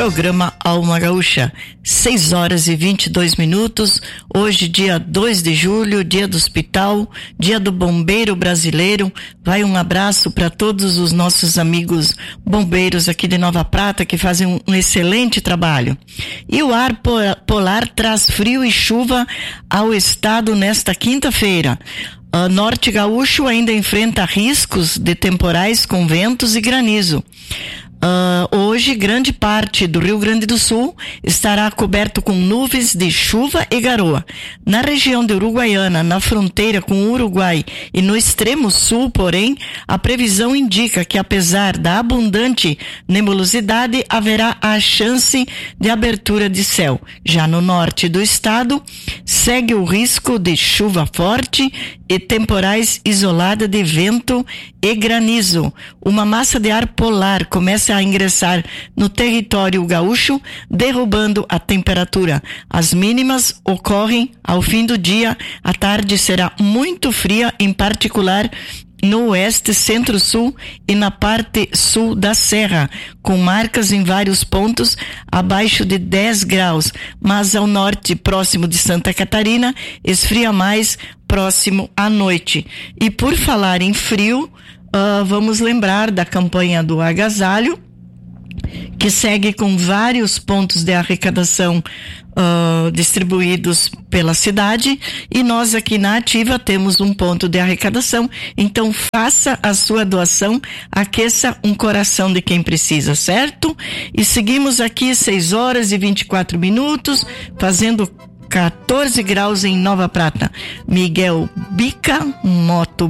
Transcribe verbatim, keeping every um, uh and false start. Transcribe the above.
Programa Alma Gaúcha, seis horas e vinte e dois minutos, hoje dia dois de julho, dia do hospital, dia do bombeiro brasileiro. Vai um abraço para todos os nossos amigos bombeiros aqui de Nova Prata que fazem um, um excelente trabalho. E o ar polar traz frio e chuva ao estado nesta quinta-feira. O norte gaúcho ainda enfrenta riscos de temporais com ventos e granizo. Uh, hoje, grande parte do Rio Grande do Sul estará coberto com nuvens de chuva e garoa. Na região de Uruguaiana, na fronteira com o Uruguai e no extremo sul, porém, a previsão indica que, apesar da abundante nebulosidade, haverá a chance de abertura de céu. Já no norte do estado, segue o risco de chuva forte e temporais isolada de vento e granizo. Uma massa de ar polar começa a ingressar no território gaúcho, derrubando a temperatura. As mínimas ocorrem ao fim do dia. A tarde será muito fria, em particular no oeste, centro-sul e na parte sul da serra, com marcas em vários pontos abaixo de dez graus, mas ao norte, próximo de Santa Catarina, esfria mais próximo à noite. E por falar em frio, uh, vamos lembrar da campanha do agasalho, que segue com vários pontos de arrecadação uh, distribuídos pela cidade, e nós aqui na Ativa temos um ponto de arrecadação. Então faça a sua doação, aqueça um coração de quem precisa, certo? E seguimos aqui seis horas e vinte e quatro minutos, fazendo quatorze graus em Nova Prata. Miguel Bica, moto